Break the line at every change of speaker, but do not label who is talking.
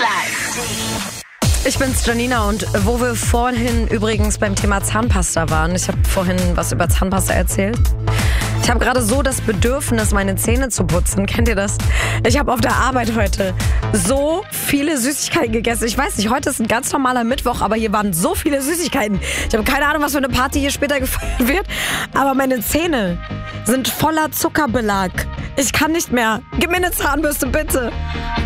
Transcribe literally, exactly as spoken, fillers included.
Ich bin's, Janina, und wo wir vorhin übrigens beim Thema Zahnpasta waren, ich habe vorhin was über Zahnpasta erzählt. Ich habe gerade so das Bedürfnis, meine Zähne zu putzen. Kennt ihr das? Ich habe auf der Arbeit heute so viele Süßigkeiten gegessen. Ich weiß nicht, heute ist ein ganz normaler Mittwoch, aber hier waren so viele Süßigkeiten. Ich habe keine Ahnung, was für eine Party hier später gefeiert wird, aber meine Zähne sind voller Zuckerbelag. Ich kann nicht mehr. Gib mir eine Zahnbürste, bitte.